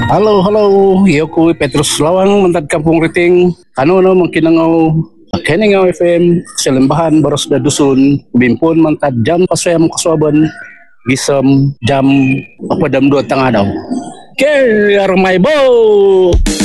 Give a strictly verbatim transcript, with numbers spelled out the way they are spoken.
Halo, halo. Iyo ko Petrus Lawang mentad Kampung Riting. Kano no mungkin ngau kene ngau F M Selembahan Baros da Dusun bimpun mentad jam pasayam kaswaban gisem jam apa jam dua tengah daw. Ke armai bo.